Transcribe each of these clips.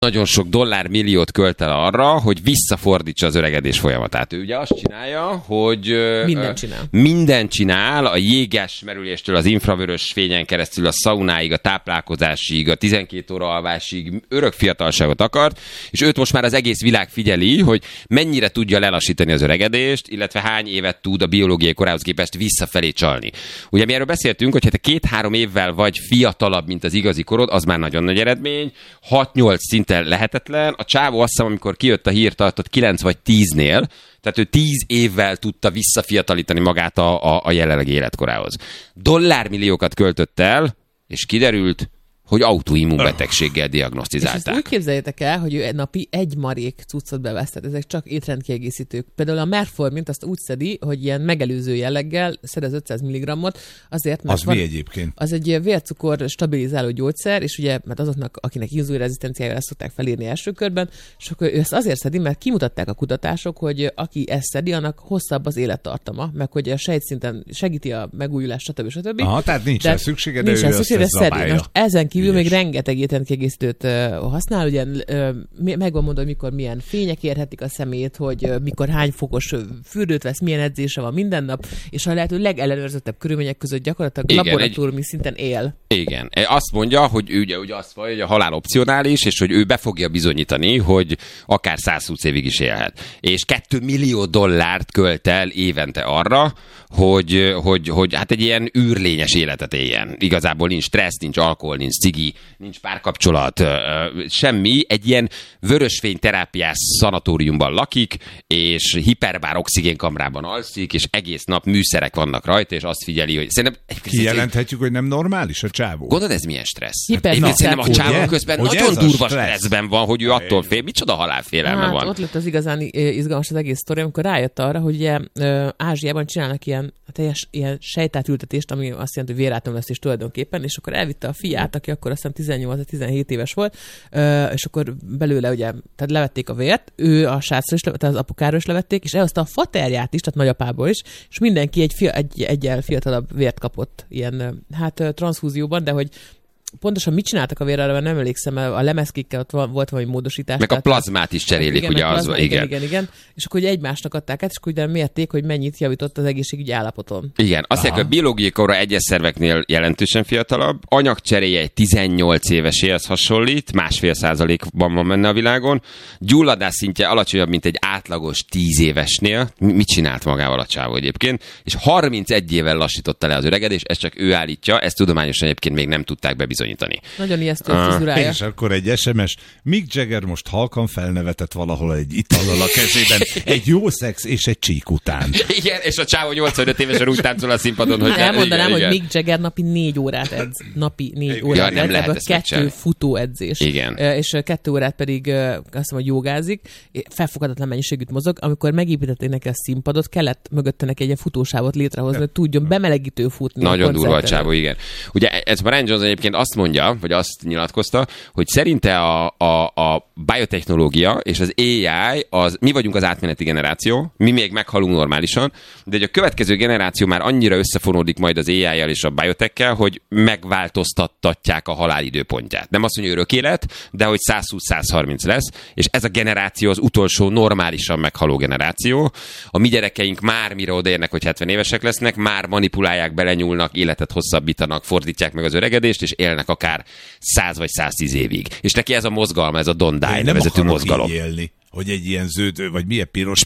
nagyon sok dollármilliót költ el arra, hogy visszafordítsa az öregedés folyamatát. Ő ugye azt csinálja, hogy mindent csinál, a jéges merüléstől az infravörös fényen keresztül a szaunáig, a táplálkozásig, a 12 óra alvásig örök fiatalságot akart, és őt most már az egész világ figyeli, hogy mennyire tudja lelassítani az öregedést, illetve hány évet tud a biológiai korához képest visszafelé csalni. Ugye mi erről beszéltünk, hogy hát 2-3 évvel vagy fiatalabb, mint az igazi korod, az már nagyon nagy eredmény, 6-8 szinte lehetetlen. A csávó azt hiszem, amikor kijött a hír, tartott 9 vagy 10-nél, tehát ő 10 évvel tudta visszafiatalítani magát a jelenlegi életkorához. Dollármilliókat költött el, és kiderült, hogy autoimmunbetegséggel diagnosztizálták. És ezt úgy képzeljétek el, hogy ő napi 1 marék cuccot bevesztett. Ezek csak étrendkiegészítők. Például a Merformint azt úgy szedi, hogy ilyen megelőző jelleggel szed az 500 mg-ot, azért, mert az mi egyébként? Az egy vércukor stabilizáló gyógyszer, és ugye, mert azoknak, akinek inzulinrezisztenciája ezt szokták felírni első körben, és akkor ő ezt azért szedi, mert kimutatták a kutatások, hogy aki ezt szedi, annak hosszabb az élettartama, meg hogy a sejtszinten segíti a megújulást, stb. Aha, tehát nincs rá szüksége, de ő ezt zabálja. Ezen kívül még rengeteg étrendkiegészítőt használ, ugye megvan mondva, hogy mikor milyen fények érhetik a szemét, hogy mikor hány fokos fürdőt vesz, milyen edzése van minden nap, és a lehető legellenőrzöttebb körülmények között gyakorlatilag laboratóriumi szinten él. Igen. Azt mondja, hogy ő ugye azt mondja, hogy a halál opcionális, és hogy ő be fogja bizonyítani, hogy akár 120 évig is élhet. És $2 millió költ el évente arra, hogy hát egy ilyen űrlényes életet éljen. Igazából nincs stressz, nincs alkohol, nincs cigi, nincs párkapcsolat, semmi. Egy ilyen vörösfényterápiás szanatóriumban lakik, és hiperbár oxigénkamrában alszik, és egész nap műszerek vannak rajta, és azt figyeli, hogy szerintem... Kijelenthetjük, hogy nem normális a csávó? Gondolod, ez milyen stressz? Szerintem a csávó közben nagyon durva stresszben van, hogy ő attól fél. Micsoda halálfélelme van. Ott lett az igazán izgalmas az egész sztori, amikor rájött arra, hogy ugye Ázsiában csinálnak ilyen sejtátültetést, ami azt jelenti, hogy vérátomlasztás tulajdonképpen, és akkor elvitte a fiát, aki akkor azt hiszem 18-17 éves volt, és akkor belőle ugye, tehát levették a vért, ő a srácra is, tehát az apukáról is levették, és elhozta a faterját is, tehát nagyapából is, és mindenki egyel fiatalabb vért kapott ilyen, transzfúzióban, de hogy pontosan mit csináltak a vérrel, mert nem emlékszem, a lemezkékkel ott volt valami módosítás. Meg a plazmát is cserélik, ugye az van. Igen. És akkor ugye egymásnak adták át, és akkor ugye mérték, hogy mennyit javított az egészségügyi állapoton. Igen, azt mondják, hogy a biológiai kora egyes szerveknél jelentősen fiatalabb, anyagcseréje egy 18 éveséhez hasonlít, 1,5%-ban van benne a világon, gyulladás szintje alacsonyabb, mint egy átlagos 10 évesnél. Mit csinált magával a csávó egyébként? És 31 évvel lassította le az öregedést, ezt csak ő állítja, ezt tudományosan egyébként még nem tudták bebizonyítani. Nagyon ijesztő a frizurája. És akkor egy SMS. Mick Jagger most halkan felnevetett valahol egy itallal a kezében. Egy jó szex és egy csík után. Igen, és a csávó 85 évesen úgy táncol a színpadon, hogy... Elmondanám, hogy Mick Jagger napi 4 órát edz. Napi 4 órát edz, ebből 2 futóedzés. Igen. És 2 órát pedig azt hiszem, hogy jogázik. Felfoghatatlan mennyiségűt mozog. Amikor megépítették neki a színpadot, kellett mögötte neki egy ilyen futósávot létrehozni, hogy tudjon bemelegítő futni. Nagyon durva a csávó, igen. Ugye ez Brian Johnson egyébként azt mondja, vagy azt nyilatkozta, hogy szerinte a biotechnológia és az AI, mi vagyunk az átmeneti generáció, mi még meghalunk normálisan, de hogy a következő generáció már annyira összefonódik majd az AI-jal és a biotech-kel, hogy megváltoztatják a halál időpontját. Nem azt mondja, hogy örök élet, de hogy 120-130 lesz, és ez a generáció az utolsó normálisan meghaló generáció. A mi gyerekeink már mire odaérnek, hogy 70 évesek lesznek, már manipulálják, belenyúlnak, életet hosszabbítanak, fordítják meg az öregedést, és élnek akár 100 vagy 110 évig. És neki ez a mozgalma, ez a Don't Die nevezetű mozgalom. Élni, hogy egy ilyen zöld, vagy milyen piros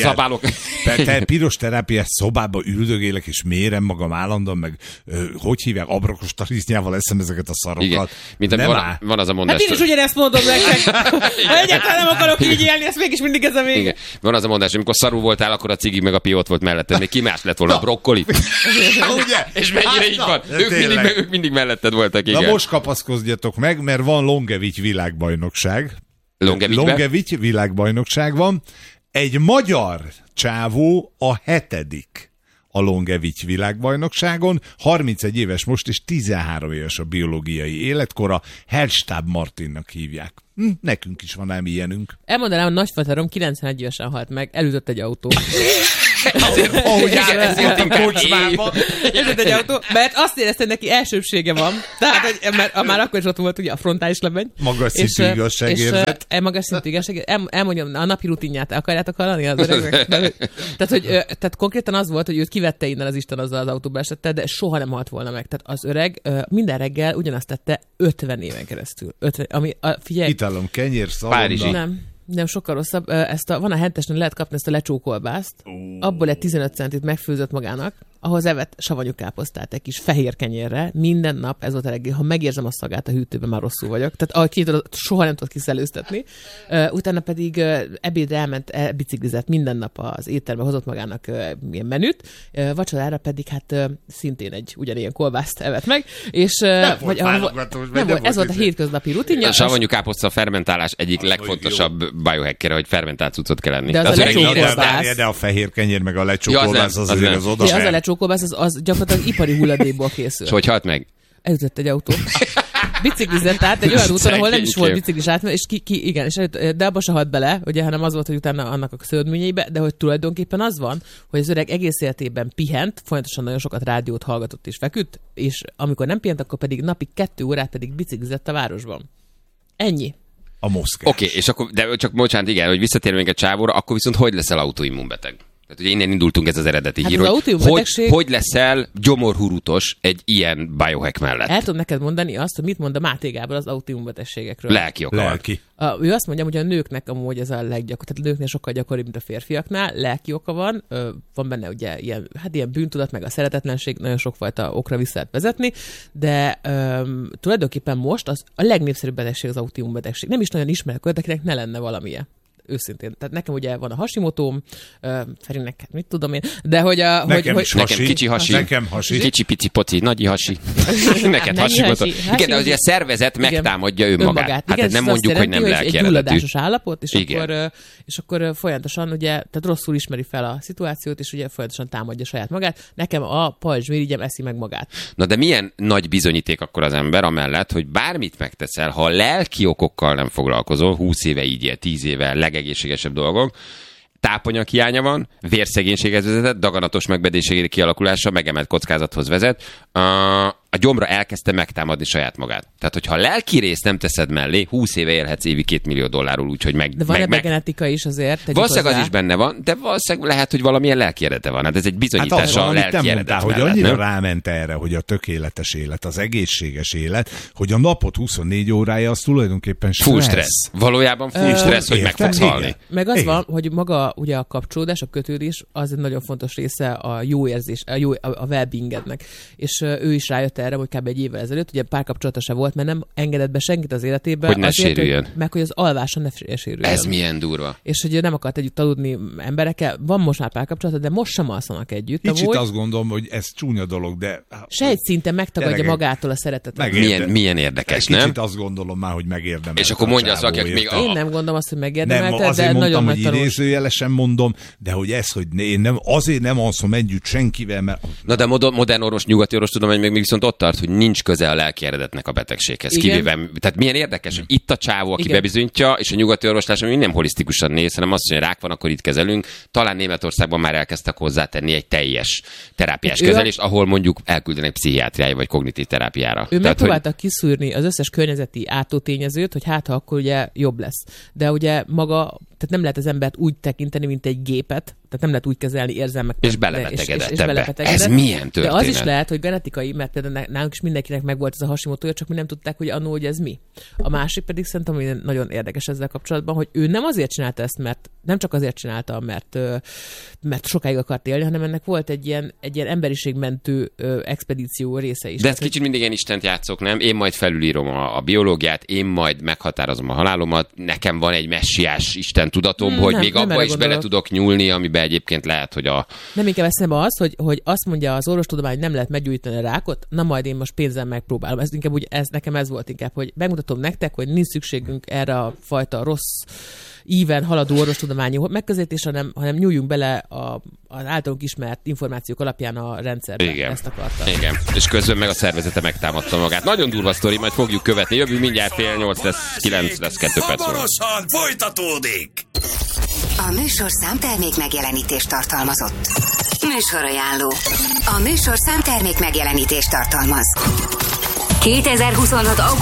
piros terápiás szobába üldögélek, és mérem magam állandóan, meg hogy hívják, abrokos tarisznyával eszem ezeket a szarokat. Igen. Mint van az a mondás. Hát én is ugyanezt mondom nektek. Egyáltalán nem akarok így élni, ezt mégis mindig ez a vég. Igen. Van az a mondás, amikor szarul voltál, akkor a cigi meg a piót volt melletted. Még ki más lett volna, a brokkoli? Ugye? És mennyire így van? Ők mindig melletted voltak, igen. Na most kapaszkodjatok meg, mert van Longevics világbajnokság. Longevics világbajnokság van. Egy magyar csávó a 7. a Longevics világbajnokságon, 31 éves most, és 13 éves a biológiai életkora, Hellstab Martinnak hívják. Nekünk is van ám ilyenünk. Elmondanám, a nagyfaterom 91 évesen halt meg, elütött egy autó. Ahogy áteszik a kocsmába. Egy autó, mert azt érezte, hogy neki elsőbsége van. Tehát, hogy, mert már akkor is ott volt ugye a frontális lebeny. Magas szintű igazságérzet. Magas szintű igazságérzet. Elmondjam, a napi rutinját akarjátok hallani az öregnek? Tehát konkrétan az volt, hogy őt kivette innen az Isten azzal az autóba esette, de soha nem halt volna meg. Tehát az öreg minden reggel ugyanazt tette 50 éven keresztül. 50, ami, figyelj. Italom, kenyér, szalonna. Nem, sokkal rosszabb. Van a hentesnél, lehet kapni ezt a lecsókolbászt. Abból egy 15 centit megfőzött magának, ahhoz evett savanyú káposztát egy kis fehér kenyérre. Minden nap ez volt a reggel. Ha megérzem a szagát a hűtőben, már rosszul vagyok. Tehát soha nem tudott kiszelőztetni. Utána pedig ebédre elment, biciklizett minden nap az étterbe, hozott magának ilyen menüt. Vacsorára pedig szintén egy ugyanilyen kolbászt evett meg. És ez volt a hétköznapi rutinja. A savanyú káposzta fermentálás egyik legfontosabb biohacker, hogy fermentált cuccot kell lenni. De de a fehér kenyér meg a lecsókolbász az oda. Az a lecsókolbász, az gyakorlatilag ipari hulladékból készül. És hogy halt meg? Elütött egy autó. Biciklizett át egy olyan úton, ahol nem is volt biciklis átmenő, és igen, és de abba se halt bele, ugye, hanem az volt, hogy utána annak a szöldményeibe, de hogy tulajdonképpen az van, hogy az öreg egész életében pihent, folyamatosan nagyon sokat rádiót hallgatott és feküdt, és amikor nem pihent, akkor pedig napi 2 órát pedig biciklizett a városban. Ennyi. A Moszkva. Oké, és akkor, de csak bocsánat, igen, hogy visszatérünk egy csávóra, akkor viszont hogy leszel autoimmunbeteg? Tehát ugye innen indultunk, ez az eredeti hír, hogy leszel gyomorhurutos egy ilyen biohack mellett. El tudom neked mondani azt, hogy mit mond a Máté Gábor az autoimmunbetegségekről. Lelki oka. Ő azt mondja, hogy a nőknek amúgy ez a leggyakoribb, tehát a nőknél sokkal gyakoribb, mint a férfiaknál, lelki oka van, van benne ugye ilyen bűntudat, meg a szeretetlenség, nagyon sokfajta okra vissza lehet vezetni, de tulajdonképpen most az a legnépszerűbb betegség az autoimmunbetegség. Nem is nagyon ismerek, akinek ne lenne valamilyen. Őszintén. Tehát nekem ugye van a Hashimotóm, Ferinek, mit tudom én, de hogy nekem kicsi hasi. Nekem hasi. Kicsi pici poci, nagyi hasi. Neked Hashimoto. Igen, de azért a szervezet megtámadja önmagát. Hát igen, nem mondjuk, hogy nem lelki eredetű. Egy gyulladásos állapot, és akkor folyamatosan ugye, tehát rosszul ismeri fel a szituációt, és ugye folyamatosan támadja saját magát. Nekem a pajzsmirigyem eszi meg magát. Na de milyen nagy bizonyíték akkor az ember amellett, hogy bármit megteszel, ha a lelki okokkal nem foglalkozol, 20 éve így él, 10 éve, legegészségesebb dolgok, tápanyag hiánya van, vérszegénységhez vezetett, daganatos megbedésség kialakulása, megemelt kockázathoz vezet, a gyomra elkezdte megtámadni saját magát. Tehát, hogyha a lelki részt nem teszed mellé, 20 éve élhetsz évi $2 millió úgyhogy De van ebben genetika is azért? Valószínűleg az is benne van, de valószínűleg lehet, hogy valamilyen lelki eredete van. Hát ez egy bizonyítása a lelki eredet hogy annyira ráment erre, hogy a tökéletes élet, az egészséges élet, hogy a napot 24 órája az tulajdonképpen full stressz. Valójában full stressz, hogy meg fogsz halni. Meg az van, hogy maga ugye a kapcsolódás, a kötődés, az egy nagyon fontos része a jó érzés, a well-beingednek. És ő is rájött erre, hogy kb. Egy évvel ezelőtt, ugye párkapcsolata se volt, mert nem engedett be senkit az életébe. Hogy ne sérüljön. Meg hogy az alvása ne sérüljön. Ez milyen durva. És hogy nem akart együtt aludni emberekkel. Van most már párkapcsolata, de most sem alszanak együtt. Kicsit azt gondolom, hogy ez csúnya dolog, de... Sejtszinten megtagadja magától a szeretetet. Milyen érdekes, nem? Kicsit azt gondolom már, hogy megérdemelte. És akkor mondja azt, aki még Én nem gondolom azt, hogy megérdemelte, de nagyon nagy tanulság. Idézőjelesen mondom, de hogy ez, hogy én azért nem alszom együtt senkivel, mert... Na de modern orvos, nyugati orvos tudomány még viszont ott tart, hogy nincs köze a lelki eredetnek a betegséghez. Kivéve, tehát milyen érdekes, hogy itt a csávó, aki bebizonyítja, és a nyugati orvoslás, ami nem holisztikusan néz, hanem azt mondja, hogy rák van, akkor itt kezelünk. Talán Németországban már elkezdtek hozzátenni egy teljes terápiás kezelést, ahol mondjuk elküldenek pszichiátriája vagy kognitív terápiára. Ő megpróbálta kiszűrni az összes környezeti átótényezőt, hogy hát ha akkor ugye jobb lesz. De ugye maga, tehát nem lehet az embert úgy tekinteni, mint egy gépet, tehát nem lehet úgy kezelni érzelmek. És belebetegedett ebbe. Ez milyen történet? De az is lehet, hogy genetikai, mert például nálunk is mindenkinek megvolt ez a Hashimotója, csak mi nem tudták, hogy annó, hogy ez mi. A másik pedig szerintem, hogy nagyon érdekes ezzel kapcsolatban, hogy ő nem azért csinálta ezt, mert nem csak azért csinálta, mert sokáig akart élni, hanem ennek volt egy ilyen emberiségmentő expedíció része is. De ez kicsit mindig ilyen Istent játszok, nem? Én majd felülírom a biológiát, én majd meghatározom a halálomat, nekem van egy messiás Isten tudatom, hogy még abba is bele tudok nyúlni, amiben egyébként lehet, hogy Nem, inkább eszembe az, hogy azt mondja az orvostudomány, hogy nem lehet meggyógyítani a rákot, na majd én most pénzzel megpróbálom. Ez inkább nekem ez volt inkább, hogy megmutatom nektek, hogy nincs szükségünk erre a fajta rossz íven haladó orvostudományi megközelítésre, hanem nyúljunk bele az általunk ismert információk alapján a rendszerbe. Igen. Ezt akarta. Igen. És közben meg a szervezete megtámadta magát. Nagyon durva sztori, majd fogjuk követni. Jövünk mindjárt 7:30 lesz, 9 lesz, 2 perc. Hamarosan folytatódik! A műsorszám termék megjelenítést tartalmazott. Műsorajánló. A műsorszám termék megjelenítést tartalmaz. 2026.